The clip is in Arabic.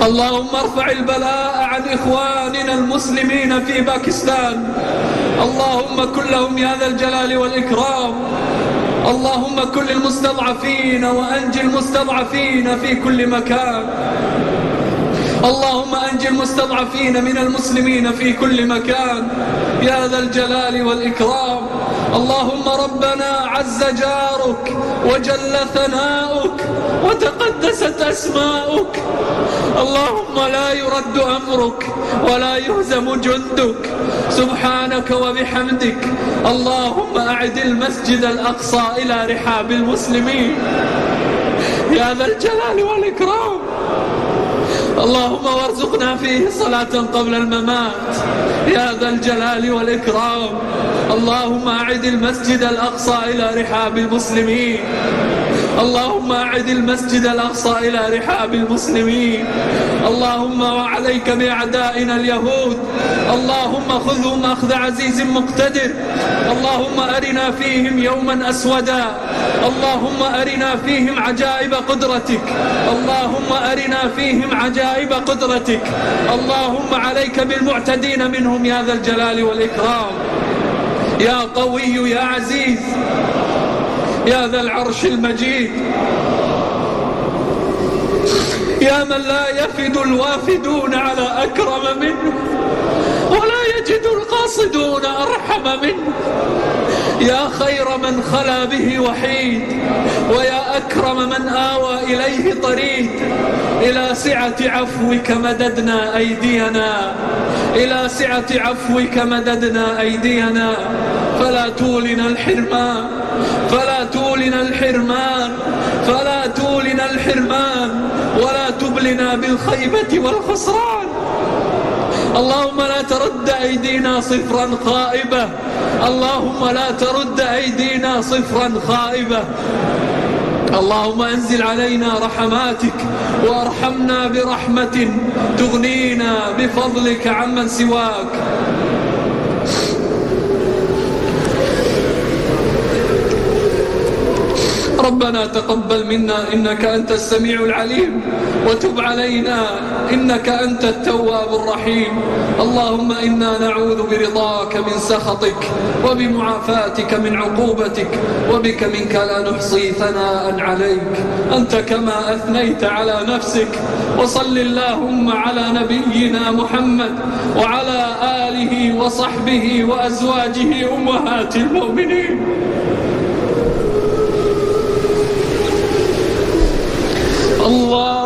اللهم ارفع البلاء عن إخواننا المسلمين في باكستان. اللهم كن لهم يا ذا الجلال والإكرام. اللهم كن للمستضعفين وأنجي المستضعفين في كل مكان. اللهم أنجي المستضعفين من المسلمين في كل مكان يا ذا الجلال والإكرام. اللهم ربنا عز جارك وجل ثناؤك وتقدست أسماؤك. اللهم لا يرد أمرك ولا يهزم جندك سبحانك وبحمدك. اللهم أعد المسجد الأقصى إلى رحاب المسلمين يا ذا الجلال والإكرام. اللهم وارزقنا فيه صلاة قبل الممات يا ذا الجلال والإكرام. اللهم أعد المسجد الأقصى إلى رحاب المسلمين. اللهم أعد المسجد الأقصى إلى رحاب المسلمين. اللهم وعليك بأعدائنا اليهود. اللهم خذهم أخذ عزيز مقتدر. اللهم أرنا فيهم يوما أسودا. اللهم أرنا فيهم عجائب قدرتك. اللهم أرنا فيهم عجائب قدرتك. اللهم عليك بالمعتدين منهم يا ذا الجلال والإكرام. يا قوي يا عزيز يا ذا العرش المجيد. يا من لا يفد الوافدون على أكرم منه ولا يجد القاصدون أرحم منه. يا خير من خلا به وحيد ويا أكرم من آوى إليه طريد. إلى سعة عفوك مددنا أيدينا. إلى سعة عفوك مددنا أيدينا. فلا تولنا الحرمان. فلا تولنا الحرمان. فلا تولنا الحرمان ولا تبلنا بالخيبة والخسران. اللهم لا ترد أيدينا صفرا خائبة. اللهم لا ترد أيدينا صفرا خائبة. اللهم أنزل علينا رحماتك وارحمنا برحمة تغنينا بفضلك عمن سواك. ربنا تقبل منا إنك أنت السميع العليم وتب علينا إنك أنت التواب الرحيم. اللهم إنا نعوذ برضاك من سخطك وبمعافاتك من عقوبتك وبك منك لا نحصي ثناء عليك أنت كما أثنيت على نفسك. وصل اللهم على نبينا محمد وعلى آله وصحبه وأزواجه أمهات المؤمنين. الله